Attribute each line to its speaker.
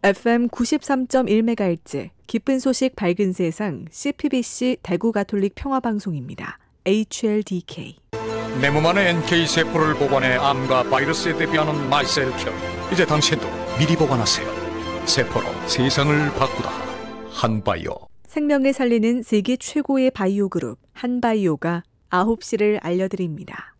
Speaker 1: FM 93.1MHz 기쁜 소식 밝은 세상 CPBC 대구 가톨릭 평화방송입니다. HLDK.
Speaker 2: 내 몸 안에 NK세포를 보관해 암과 바이러스에 대비하는 마이셀큐. 이제 당신도 미리 보관하세요. 세포로 세상을 바꾸다. 한바이오.
Speaker 1: 생명을 살리는 세계 최고의 바이오 그룹 한바이오가 9시를 알려드립니다.